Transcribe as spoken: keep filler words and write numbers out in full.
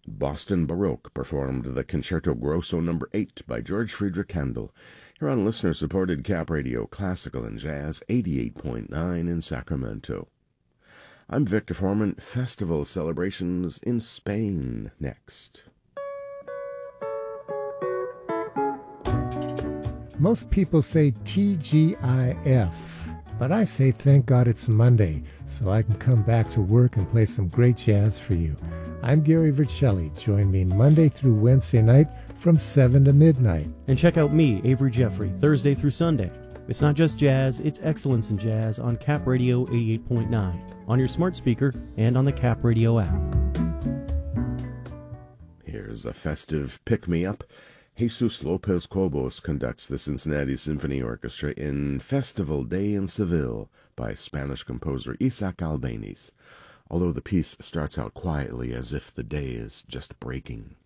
Boston Baroque performed the Concerto Grosso number eight by George Friedrich Handel, here on listener-supported Cap Radio Classical and Jazz eighty-eight point nine in Sacramento. I'm Victor Foreman. Festival celebrations in Spain next. Most people say T G I F, but I say thank God it's Monday, so I can come back to work and play some great jazz for you. I'm Gary Vercelli. Join me Monday through Wednesday night from seven to midnight. And check out me, Avery Jeffrey, Thursday through Sunday. It's not just jazz, it's excellence in jazz on Cap Radio eighty-eight point nine, on your smart speaker, and on the Cap Radio app. Here's a festive pick-me-up. Jesus Lopez Cobos conducts the Cincinnati Symphony Orchestra in Festival Day in Seville by Spanish composer Isaac Albéniz, although the piece starts out quietly as if the day is just breaking.